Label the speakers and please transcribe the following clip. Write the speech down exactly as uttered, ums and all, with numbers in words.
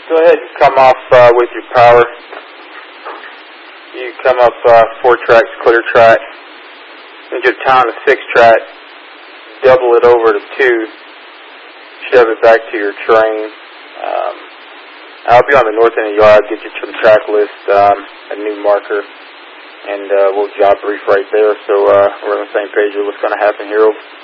Speaker 1: Go ahead and come off uh, with your power. You come up uh, four tracks, clear track. And get time to six track. Double it over to two. Shove it back to your train. Um, I'll be on the north end of the yard. Get you to the track list, um, a new marker, and uh, we'll job brief right there. So uh, we're on the same page of what's going to happen here.